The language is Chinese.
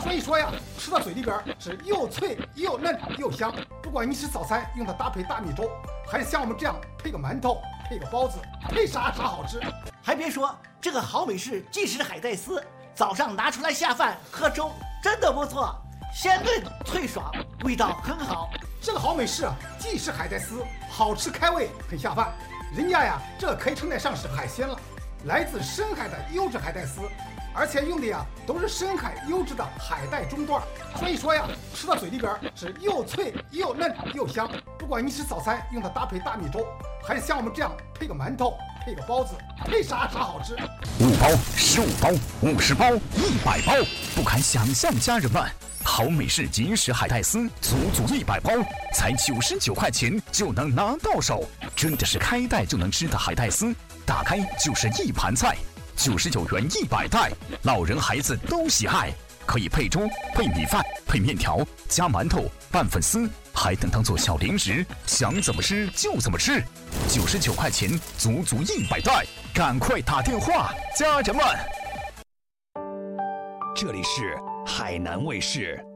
所以说呀，吃到嘴里边是又脆又嫩又香。不管你吃早餐用它搭配大米粥，还是像我们这样配个馒头、配个包子，配啥好吃。 还别说，这个好美式即食海带丝，早上拿出来下饭喝粥，真的不错，鲜嫩脆爽，味道很好。 这个好美式啊，即食海带丝，好吃开胃，很下饭。人家呀，这可以称得上是海鲜了，来自深海的优质海带丝，而且用的呀都是深海优质的海带中段，所以说呀，吃到嘴里边是又脆又嫩又香。不管你吃早餐用它搭配大米粥，还是像我们这样配个馒头、配个包子，配啥好吃。 5包、15包、50包、100包，不堪想象，家人们！好美式即食海带丝，足100包，才99块钱就能拿到手，真的是开袋就能吃的海带丝，打开就是一盘菜，99元100袋，老人孩子都喜爱，可以配粥、配米饭、配面条、加馒头、拌粉丝，还能当做小零食，想怎么吃就怎么吃。99块钱，足100袋，赶快打电话，家人们！ 这里是海南卫视。